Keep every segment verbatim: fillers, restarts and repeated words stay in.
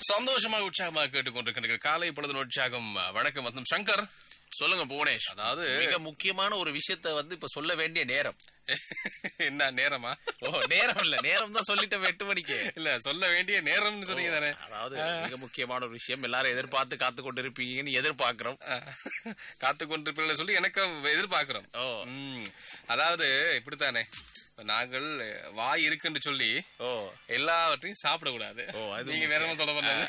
சந்தோஷமாக உற்சாகமாக கேட்டுக்கொண்டிருக்கின்ற காலை பொழுது உற்சாகம். வணக்கம் வந்தம் சங்கர். சொல்லுங்க புவனேஷ். அதாவது மிக முக்கியமான ஒரு விஷயத்த வந்து இப்ப சொல்ல வேண்டிய நேரம். என்ன நேரமா? ஓ நேரம் இல்ல, நேரம் தான் சொல்லிட்டேன் எட்டு மணிக்கு. இல்ல சொல்ல வேண்டிய நேரம்னு சொன்னீங்க தானே. அதாவது மிக முக்கியமான ஒரு விஷயம், எல்லாரும் எதிர்பார்த்து காத்து கொண்டு இருப்பீங்கன்னு எதிர்பார்க்கிறோம். காத்து கொண்டிருப்பீங்க சொல்லி எனக்கு எதிர்பார்க்கிறோம். ஓ அதாவது இப்படித்தானே, நாங்கள் வாய் இருக்குன்னு சொல்லி ஓ எல்லாவற்றையும் சாப்பிடக்கூடாது. ஓ அது நீங்க வேற என்ன சொல்ல பண்ணாது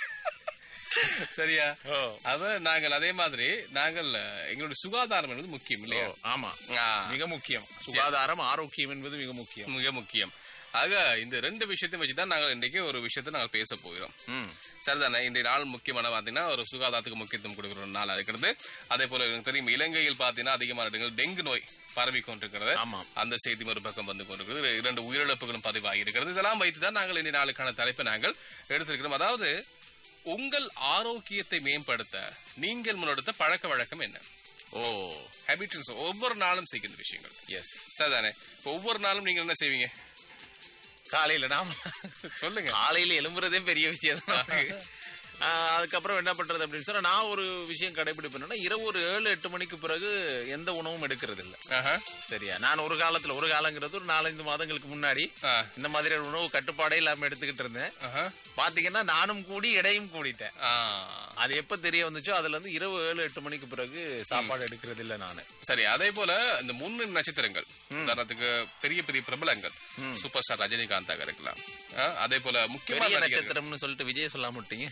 சரியா? அத நாங்கள் அதே மாதிரி நாங்கள் எங்களுடைய சுகாதாரம் என்பது முக்கியம் இல்லையா? ஆமா, மிக முக்கியம். சுகாதாரம் ஆரோக்கியம் என்பது மிக முக்கியம், மிக முக்கியம். ஆக இந்த ரெண்டு விஷயத்தையும் வச்சுதான் நாங்கள் இன்றைக்கு ஒரு விஷயத்தை நாங்கள் பேச போகிறோம். சரிதானே? இன்றைய நாள் முக்கியமான பாத்தீங்கன்னா ஒரு சுகாதாரத்துக்கு முக்கியத்துவம் கொடுக்கிற ஒரு நாளா இருக்கிறது. அதே போல எனக்கு தெரியும், இலங்கையில் பாத்தீங்கன்னா அதிகமான இடங்கள் டெங்கு நோய் பரவி கொண்டிருக்கிறது. அந்த செய்தி ஒரு பக்கம் வந்து கொண்டிருக்கிறது. இரண்டு உயிரிழப்புகளும் பதிவாகி இருக்கிறது. இதெல்லாம் வைத்துதான் நாங்கள் இன்றைய நாளுக்கான தலைப்பை நாங்கள் எடுத்திருக்கிறோம். அதாவது உங்கள் ஆரோக்கியத்தை மேம்படுத்த நீங்கள் முன்னெடுத்த பழக்க வழக்கம் என்ன? ஓ ஹேபிட்ஸ் ஒவ்வொரு நாளும் செய்கிற விஷயங்கள். எஸ் சரிதானே? ஒவ்வொரு நாளும் நீங்க என்ன செய்வீங்க? காலையில நாம சொல்லுங்க. காலையில எழும்புறதே பெரிய விஷயம் தான். அதுக்கப்புறம் என்ன பண்றது அப்படின்னு சொன்னா, நான் ஒரு விஷயம் கடைபிடிப்பேன்னா, இரவு ஒரு ஏழு எட்டு மணிக்கு பிறகு எந்த உணவும் எடுக்கிறது இல்ல. சரியா? நான் ஒரு காலத்துல ஒரு காலங்கிறது ஒரு நாலஞ்சு மாதங்களுக்கு முன்னாடி இந்த மாதிரி உணவு கட்டுப்பாடே இல்லாம எடுத்துக்கிட்டு இருந்தேன். பாத்தீங்கன்னா நானும் கூடி எடையும் கூடிட்டேன். அது எப்ப தெரிய வந்துச்சோ அதுல இருந்து இரவு ஏழு எட்டு மணிக்கு பிறகு சாப்பாடு எடுக்கிறது இல்ல நானு. சரி, அதே போல இந்த முன்னணி நட்சத்திரங்கள், உதாரணத்துக்கு பெரிய பெரிய பிரபலங்கள், சூப்பர் ஸ்டார் ரஜினிகாந்தாக இருக்கலாம். அதே போல முக்கியமான நட்சத்திரம்னு சொல்லிட்டு விஜய் சொல்லாம விட்டீங்க.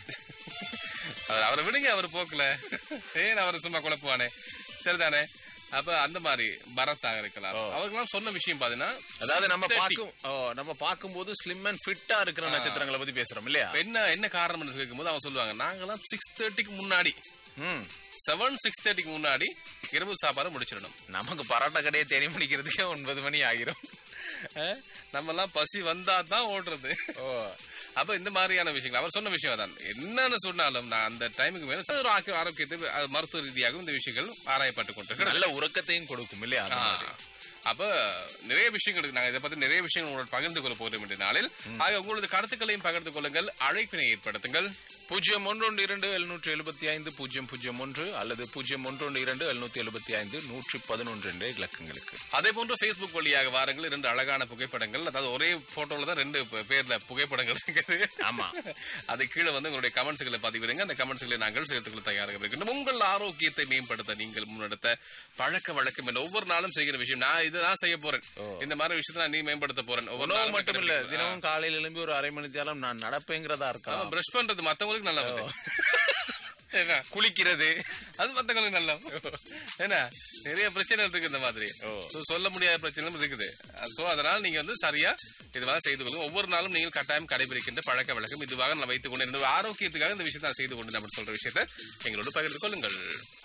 அவரை விடுங்க, அவர் போக்கல. ஏன் அவர் சும்மா குழப்புவானே. சரிதானே? அப்ப அந்த மாதிரி பரத்தாக இருக்கலாம். அவர்களாம் சொன்ன விஷயம் பாத்தீங்கன்னா, அதாவது நம்ம பார்க்கும் நம்ம பார்க்கும்போது ஸ்லிம் அண்ட் ஃபிட்டா இருக்கிற நட்சத்திரங்களை பத்தி பேசுறோம் இல்லையா? என்ன என்ன காரணம் கேட்கும்போது அவங்க சொல்லுவாங்க, நாங்கெல்லாம் சிக்ஸ் தேர்ட்டிக்கு முன்னாடி செவன் சிக்ஸ் தேர்ட்டிக்கு முன்னாடி இரவு சாப்பாடு முடிச்சிடணும். நமக்கு பரோட்டா கடையை தேடி முடிக்கிறதுக்கே ஒன்பது மணி ஆகிரும். நம்ம எல்லாம் பசி வந்தா தான் ஓடுறது. ஓ அப்ப இந்த மாதிரியான விஷயங்கள் அவர் சொன்ன விஷயம் தான். என்னன்னு சொன்னாலும் நான் அந்த டைமுக்கு மேல ஒரு ஆரோக்கியத்தை மருத்துவ ரீதியாக இந்த விஷயங்கள் ஆராயப்பட்டு கொண்டு நல்ல உறக்கத்தையும் கொடுக்கும் இல்லையா? அப்ப நிறைய விஷயங்கள் இருக்கு. நாங்க இதை பத்தி நிறைய விஷயங்கள் உங்களோட பகிர்ந்து கொள்ள போறோம் என்ற நாளில். ஆக உங்களது கருத்துக்களையும் பகிர்ந்து கொள்ளுங்கள். அழைப்பினை ஏற்படுத்துங்கள். பூஜ்ஜியம் ஒன்று ஒன்று இரண்டு எழுநூற்றி எழுபத்தி ஐந்து பூஜ்ஜியம் பூஜ்ஜியம் ஒன்று அல்லது பூஜ்ஜியம் ஒன்று ஒன்று இரண்டு எழுநூத்தி எழுபத்தி ஐந்து நூற்றி பதினொன்று என்ற இலக்கங்களுக்கு. அதே போன்று பேஸ்புக் வழியாக வாருங்கள். இரண்டு அழகான புகைப்படங்கள், அதாவது ஒரே போட்டோல தான் ரெண்டு பேர்ல புகைப்படங்கள் இருக்குது. ஆமா, அது கீழே வந்து உங்களுடைய கமெண்ட்ஸ்களை பதிவிடுங்க. அந்த கமெண்ட்ஸ்களை நாங்கள் சேர்த்துக்கொள்ள தயாராக இருக்கின்றோம். உங்கள் ஆரோக்கியத்தை மேம்படுத்த நீங்கள் முன்னெடுத்த பழக்க வழக்கம் என்ன? ஒவ்வொரு நாளும் செய்கிற விஷயம். நான் இதுதான் செய்ய போறேன், இந்த மாதிரி விஷயத்தை நான் நீ மேம்படுத்த போறேன். உணவு மட்டும் இல்ல, தினமும் காலையில் எழும்பி ஒரு அரை மணி நேரம் நான் நடப்பேங்கிறதா இருக்கா. பிரஷ் பண்றது மத்தவங்களுக்கு நல்லா குளிக்கிறது அது மத்தவங்களுக்கு நல்லா. ஏன்னா நிறைய பிரச்சனைகள் இருக்கு இந்த மாதிரி, சொல்ல முடியாத பிரச்சனைகளும் இருக்குது. சோ அதனால நீங்க வந்து சரியா இதுவாக செய்து கொள்ளுங்க. ஒவ்வொரு நாளும் நீங்கள் கட்டாயம் கடைபிடிக்கின்ற பழக்க வழக்கம் இதுவாக நான் வைத்துக் கொண்டு ஆரோக்கியத்துக்காக இந்த விஷயத்தை நான் செய்து கொண்டு நம்ம சொல்ற விஷயத்தை எங்களோடு பகிர்ந்து கொள்ளுங்கள்.